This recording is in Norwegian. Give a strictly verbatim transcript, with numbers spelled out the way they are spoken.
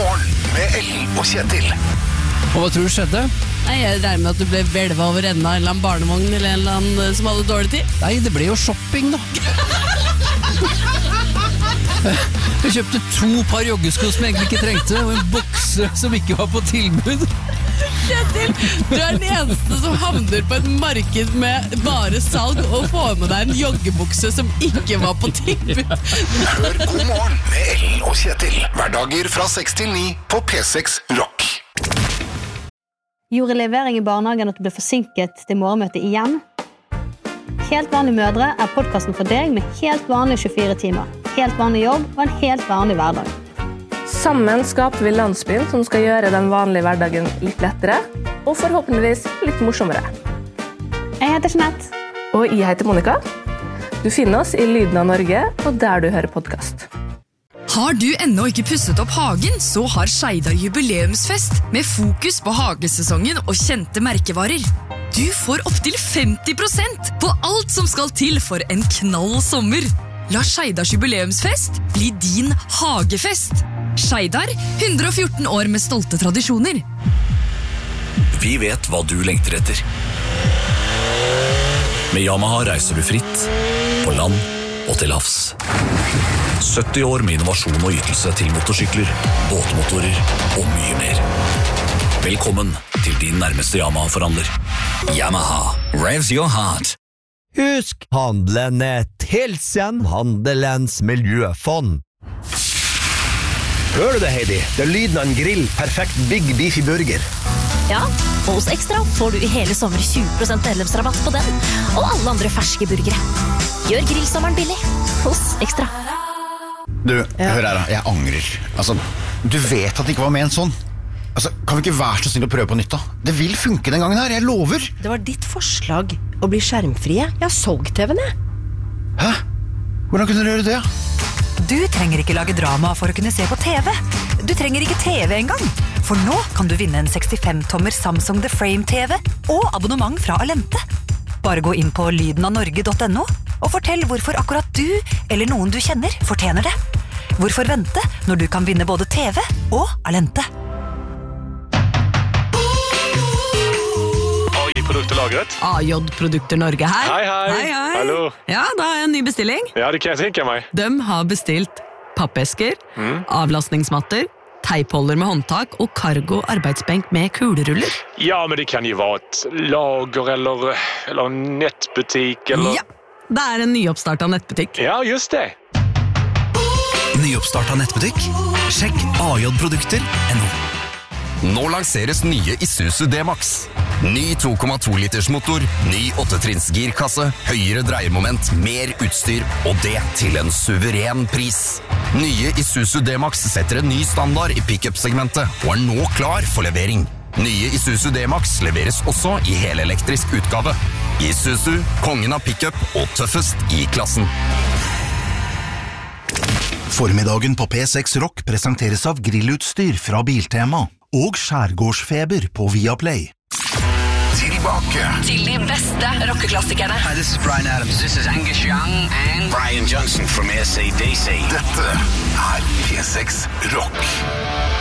morgen med Ellen og Kjetil. Og hva tror du skjedde? Nei, jeg regner med at du ble velvet over enden av en eller annen barnevogn eller en eller annen som hadde dårlig tid. Nei, det ble jo shopping da. Jeg kjøpte to par joggesko som jeg egentlig ikke trengte, og en bokse som ikke var på tilbud. Kjetil, du er den eneste som havner på et marked med bare salg og får med deg en joggebukse som ikke var på tilbud. Hør God morgen med Ellen og Kjetil. Hverdager fra seks til ni på P seks Rock. Gjorde levering i barnehagen at du ble forsinket til morgenmøtet igjen? Helt vanlige mødre er podcasten for deg med helt vanlige tjuefire timer, helt vanlig jobb og en helt vanlig hverdag. Sammen skaper vi landsbyen som skal gjøre den vanlige hverdagen litt lettere, og forhåpentligvis litt morsommere. Jeg heter Jeanette. Og jeg heter Monica. Du finner oss i Lyden av Norge, og der du hører podcast. Har du ennå ikke pusset opp hagen, så har Skeidar jubileumsfest med fokus på hagesesongen og kjente merkevarer. Du får opp til femti prosent på alt som skal til for en knall sommer. La Skeidars jubileumsfest bli din hagefest. Skeidar, hundre og fjorten år med stolte tradisjoner. Vi vet hva du lengter etter. Med Yamaha reiser du fritt, på land og til havs. sytti år med innovasjon og ytelse til motorsykler, båtmotorer og mye mer. Velkommen til din nærmeste Yamaha-forhandler. Yamaha, revs your heart. Husk handlenet Hilsen Handelens miljøfond. Hører du det, Heidi? Det er lyden av en grill, perfekt Big Beefy Burger. Ja, og hos Ekstra får du i hele sommer tjue prosent medlemsrabatt på den, og alle andre ferske burgere. Gjør grillsommeren billig hos Ekstra. Du, hør her da, jeg angrer. Altså, du vet at det ikke var med en sånn. Altså, kan vi ikke være så snill å prøve på nytt da? Det vil funke den gangen her, jeg lover. Det var ditt forslag å bli skjermfrie. Jeg har solgt T V-en, jeg. Hæ? Hvordan kunne du gjøre det? Du trenger ikke lage drama for å kunne se på T V. Du trenger ikke T V engang. For nå kan du vinne en sekstifem tommer Samsung The Frame T V og abonnement fra Alente. Bare gå inn på lyden av norge punktum no og fortell hvorfor akkurat du eller noen du kjenner fortjener det. Hvorfor vente når du kan vinne både T V og Alente? A J-produkter lagret. A J-produkter Norge her. Hei, hei. Hei, hei. Hallo. Ja, da har jeg en ny bestilling. Ja, det kan jeg tenke meg. De har bestilt pappesker, Mm. avlastningsmatter, teipholder med håndtak og cargo arbeidsbenk med kuleruller. Ja, men det kan jo være et lager eller, eller en nettbutikk eller... Ja, det er en nyoppstartet nettbutikk. Ja, just det. Nyoppstartet nettbutikk? Sjekk A J produkter punktum no. Nå lanseres nye Isuzu D-Max. Ny to komma to liters motor, ny åttetrinns girkasse, høyere dreiemoment, mer utstyr, og det til en suveren pris. Nye Isuzu D-Max setter en ny standard i pick-up-segmentet, og er nå klar for levering. Nye Isuzu D-Max leveres også i helelektrisk utgave. Isuzu, kongen av pick-up og tøffest i klassen. Formiddagen på P seks Rock presenteres av grillutstyr fra Biltema og skjærgårdsfeber på Viaplay. Tilbake Til de beste rockeklassikerne. Hi, this is Bryan Adams. This is Angus Young and Brian Johnson from A C D C. Dette er P seks Rock.